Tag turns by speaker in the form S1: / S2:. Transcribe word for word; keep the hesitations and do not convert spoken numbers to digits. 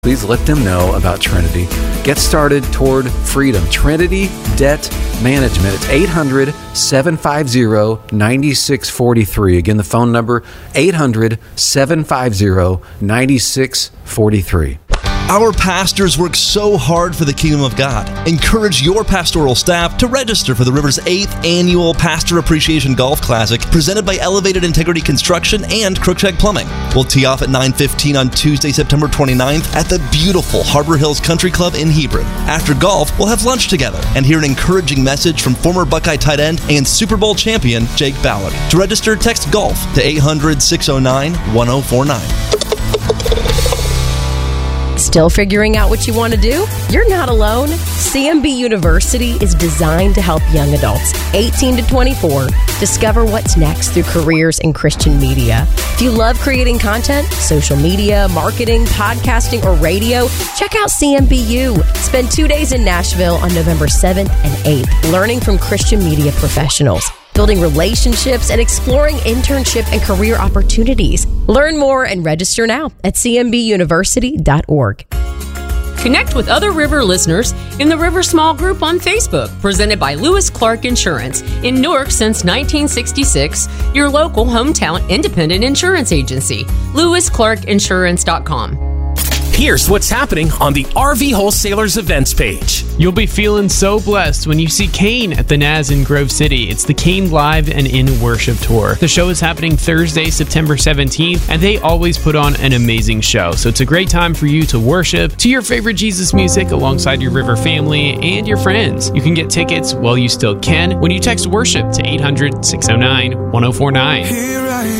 S1: Please let them know about Trinity. Get started toward freedom. Trinity Debt Management. It's eight hundred, seven five zero, nine six four three. Again, the phone number, eight hundred, seven five zero, nine six four three.
S2: Our pastors work so hard for the kingdom of God. Encourage your pastoral staff to register for the River's eighth annual Pastor Appreciation Golf Classic, presented by Elevated Integrity Construction and Crookshank Plumbing. We'll tee off at nine fifteen on Tuesday, September twenty-ninth at the beautiful Harbor Hills Country Club in Hebron. After golf, we'll have lunch together and hear an encouraging message from former Buckeye tight end and Super Bowl champion Jake Ballard. To register, text GOLF to eight hundred, six oh nine, one oh four nine.
S3: Still figuring out what you want to do? You're not alone. C M B University is designed to help young adults, eighteen to twenty-four, discover what's next through careers in Christian media. If you love creating content, social media, marketing, podcasting, or radio, check out C M B U. Spend two days in Nashville on November seventh and eighth, learning from Christian media professionals, building relationships, and exploring internship and career opportunities. Learn more and register now at c m b university dot org.
S4: Connect with other River listeners in the River Small Group on Facebook, presented by Lewis Clark Insurance. In Newark since nineteen sixty-six, your local hometown independent insurance agency. lewis clark insurance dot com.
S5: Here's what's happening on the R V Wholesalers events page.
S6: You'll be feeling so blessed when you see Kane at the Naz in Grove City. It's the Kane Live and In Worship Tour. The show is happening Thursday, September seventeenth, and they always put on an amazing show. So it's a great time for you to worship to your favorite Jesus music alongside your River family and your friends. You can get tickets while you still can when you text worship to eight hundred, six oh nine, one oh four nine.